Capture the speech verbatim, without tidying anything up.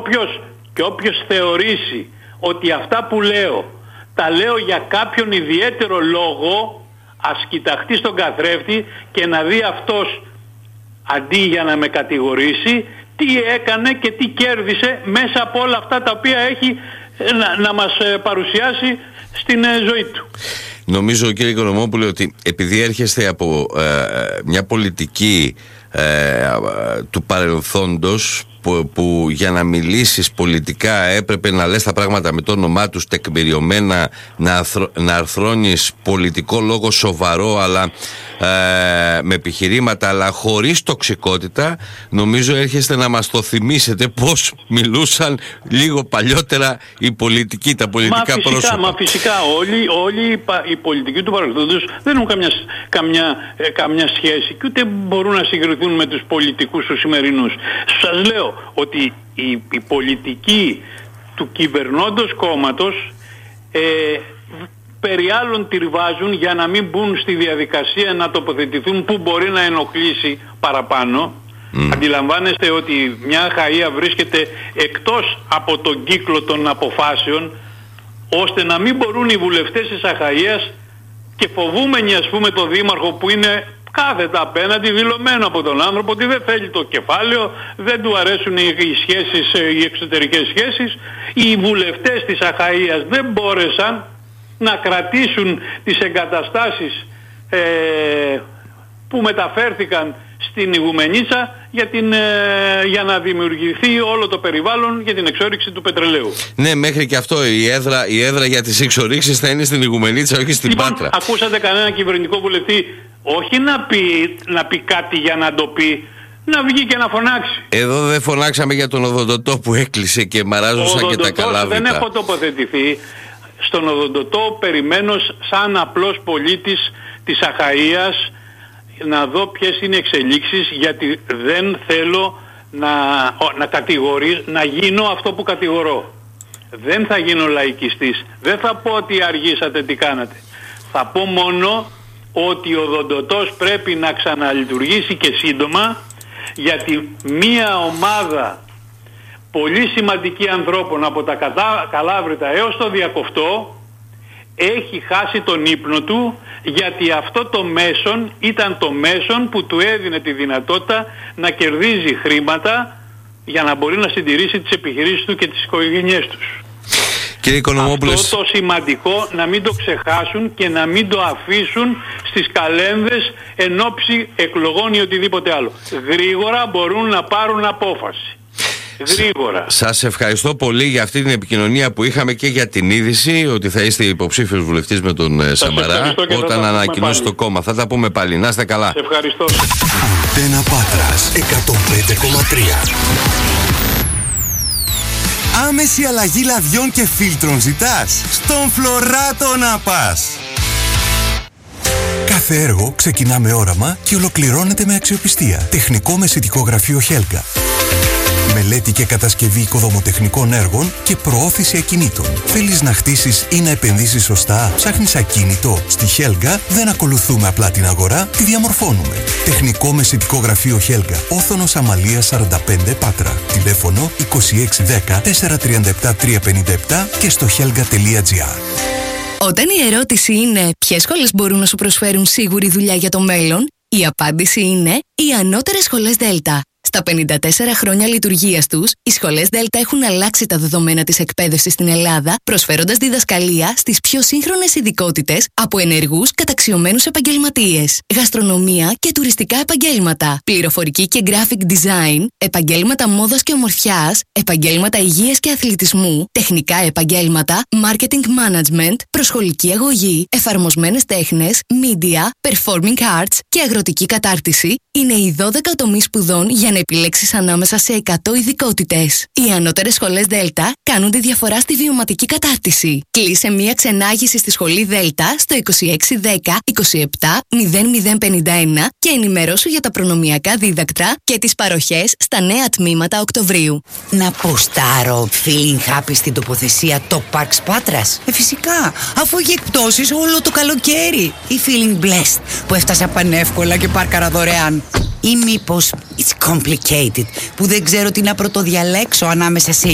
όποιος, και όποιος θεωρήσει ότι αυτά που λέω τα λέω για κάποιον ιδιαίτερο λόγο, ας κοιταχτεί στον καθρέφτη και να δει αυτός, αντί για να με κατηγορήσει, τι έκανε και τι κέρδισε μέσα από όλα αυτά τα οποία έχει να, να μας παρουσιάσει στην ζωή του. Νομίζω, κύριε Οικονομόπουλε, ότι επειδή έρχεστε από ε, μια πολιτική ε, του παρελθόντος που, που για να μιλήσεις πολιτικά έπρεπε να λες τα πράγματα με το όνομά τους τεκμηριωμένα, να, να αρθρώνεις πολιτικό λόγο σοβαρό αλλά ε, με επιχειρήματα αλλά χωρίς τοξικότητα, νομίζω έρχεστε να μας το θυμίσετε πώς μιλούσαν λίγο παλιότερα οι πολιτικοί, τα πολιτικά μα φυσικά, πρόσωπα. Μα φυσικά όλοι, όλοι οι πολιτικοί του παρελθόντος δεν έχουν καμιά, καμιά, καμιά σχέση και ούτε μπορούν να συγκριθούν με τους πολιτικούς του σημερινούς. Σας λέω ότι η, η πολιτική του κυβερνώντος κόμματος ε, περί άλλων τυρβάζουν για να μην μπουν στη διαδικασία να τοποθετηθούν που μπορεί να ενοχλήσει παραπάνω. Mm. Αντιλαμβάνεστε ότι μια Αχαΐα βρίσκεται εκτός από τον κύκλο των αποφάσεων, ώστε να μην μπορούν οι βουλευτές της Αχαΐας και φοβούμενοι ας πούμε το δήμαρχο που είναι κάθετα απέναντι, δηλωμένο από τον άνθρωπο ότι δεν θέλει το κεφάλαιο, δεν του αρέσουν οι σχέσεις, οι εξωτερικές σχέσεις. Οι βουλευτές της Αχαΐας δεν μπόρεσαν να κρατήσουν τις εγκαταστάσεις ε, που μεταφέρθηκαν στην Ιγουμενίτσα για, την, ε, για να δημιουργηθεί όλο το περιβάλλον για την εξόρυξη του πετρελαίου. Ναι, μέχρι και αυτό η έδρα, η έδρα για τις εξορίξεις θα είναι στην Ιγουμενίτσα, όχι στην λοιπόν, Πάτρα. Ακούσατε κανένα κυβερνητικό βουλευτή όχι να πει, να πει κάτι για να το πει, να βγει και να φωνάξει. Εδώ δεν φωνάξαμε για τον Οδοντοτό που έκλεισε και μαράζωσαν και τα καλάβρητα. Δεν έχω τοποθετηθεί. Στον Οδοντοτό περιμένω σαν απλός πολίτης της Αχαΐας να δω ποιες είναι οι εξελίξεις, γιατί δεν θέλω να, να κατηγορήσω, να γίνω αυτό που κατηγορώ. Δεν θα γίνω λαϊκιστής. Δεν θα πω ότι αργήσατε, τι κάνατε. Θα πω μόνο ότι ο Οδοντοτός πρέπει να ξαναλειτουργήσει και σύντομα, γιατί μία ομάδα πολύ σημαντική ανθρώπων από τα Καλάβρητα έως το Διακοφτό έχει χάσει τον ύπνο του, γιατί αυτό το μέσον ήταν το μέσον που του έδινε τη δυνατότητα να κερδίζει χρήματα για να μπορεί να συντηρήσει τις επιχειρήσεις του και τις οικογένειές τους. Κύριε Οικονομόπουλε, αυτό το σημαντικό να μην το ξεχάσουν και να μην το αφήσουν στις καλένδες εν ώψη εκλογών ή οτιδήποτε άλλο. Γρήγορα μπορούν να πάρουν απόφαση. Γρήγορα. Σας ευχαριστώ πολύ για αυτή την επικοινωνία που είχαμε και για την είδηση ότι θα είστε υποψήφιος βουλευτής με τον σας Σαμαρά όταν ανακοινώσει το κόμμα. Θα τα πούμε πάλι. Να είστε καλά. Σε ευχαριστώ. Αντένα Πάτρας εκατόν πέντε κόμμα τρία. Άμεση αλλαγή λαδιών και φίλτρων ζητάς? Στον Φλωράτο να πας. Κάθε έργο ξεκινά με όραμα και ολοκληρώνεται με αξιοπιστία. Τεχνικό μεσητικό γραφείο Χέλγα. Μελέτη και κατασκευή οικοδομοτεχνικών έργων και προώθηση ακινήτων. Θέλεις να χτίσεις ή να επενδύσεις σωστά? Ψάχνεις ακίνητο? Στη Χέλγα δεν ακολουθούμε απλά την αγορά, τη διαμορφώνουμε. Τεχνικό μεσητικό γραφείο Χέλγα. Όθωνος Αμαλίας σαράντα πέντε Πάτρα. Τηλέφωνο είκοσι έξι δέκα τετρακόσια τριάντα επτά τριακόσια πενήντα επτά και στο helga τελεία gr. Όταν η ερώτηση είναι ποιες σχολές μπορούν να σου προσφέρουν σίγουρη δουλειά για το μέλλον, η απάντηση είναι οι ανώτερες σχολές Δέλτα. Στα πενήντα τέσσερα χρόνια λειτουργίας τους, οι σχολές Δέλτα έχουν αλλάξει τα δεδομένα της εκπαίδευσης στην Ελλάδα, προσφέροντας διδασκαλία στις πιο σύγχρονες ειδικότητες από ενεργούς καταξιωμένους επαγγελματίες, γαστρονομία και τουριστικά επαγγέλματα, πληροφορική και graphic design, επαγγέλματα μόδας και ομορφιάς, επαγγέλματα υγείας και αθλητισμού, τεχνικά επαγγέλματα, marketing management, προσχολική αγωγή, εφαρμοσμένες τέχνες, media, performing arts και αγροτική κατάρτιση είναι οι δώδεκα τομείς σπουδών για να επιλέξεις ανάμεσα σε εκατό ειδικότητες. Οι ανώτερες σχολές Δέλτα κάνουν τη διαφορά στη βιωματική κατάρτιση. Κλείσε μία ξενάγηση στη σχολή Δέλτα στο είκοσι έξι δέκα είκοσι επτά μηδέν μηδέν πενήντα ένα και ενημερώσου για τα προνομιακά δίδακτρα και τις παροχές στα νέα τμήματα Οκτωβρίου. Να ποστάρω feeling happy στην τοποθεσία Top Parks Πάτρας? Ε, φυσικά, αφού έχει εκπτώσεις όλο το καλοκαίρι. Ή feeling blessed που έφτασα πανεύκολα και πάρκαρα δωρεάν. Ή μήπως it's complicated που δεν ξέρω τι να πρωτοδιαλέξω ανάμεσα σε